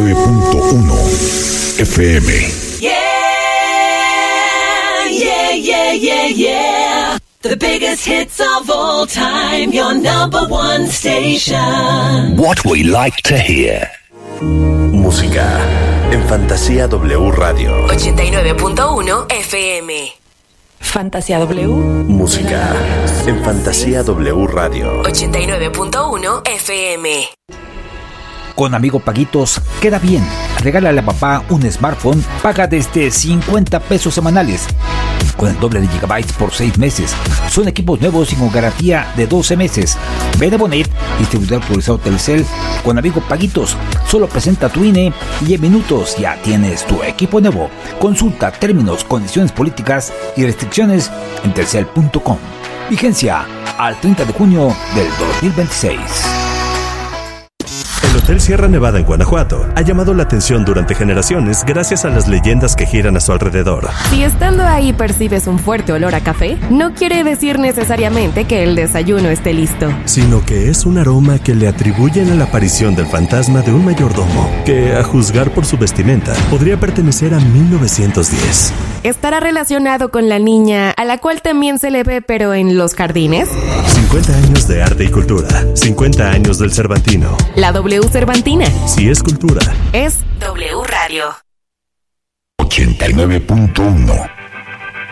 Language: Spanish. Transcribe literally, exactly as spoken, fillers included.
nueve punto uno F M. Yeah, yeah, yeah, yeah, yeah. The biggest hits of all time, your number one station. What we like to hear. Música en Fantasía W Radio. ochenta y nueve punto uno F M. Fantasía W. Música en Fantasía W Radio. ochenta y nueve punto uno F M. Con Amigo Paguitos, queda bien. Regálale a papá un smartphone, paga desde cincuenta pesos semanales. Con el doble de gigabytes por seis meses. Son equipos nuevos y con garantía de doce meses. Ven a Bonet, distribuidor autorizado Telcel. Con Amigo Paguitos, solo presenta tu I N E y en minutos ya tienes tu equipo nuevo. Consulta términos, condiciones políticas y restricciones en telcel punto com. Vigencia al treinta de junio del dos mil veintiséis. El Hotel Sierra Nevada en Guanajuato ha llamado la atención durante generaciones gracias a las leyendas que giran a su alrededor. Si estando ahí percibes un fuerte olor a café, no quiere decir necesariamente que el desayuno esté listo, sino que es un aroma que le atribuyen a la aparición del fantasma de un mayordomo, que, a juzgar por su vestimenta, podría pertenecer a mil novecientos diez. ¿Estará relacionado con la niña a la cual también se le ve pero en los jardines? cincuenta años de arte y cultura. cincuenta años del Cervantino. La W Cervantina. Si es cultura, es W Radio. ochenta y nueve punto uno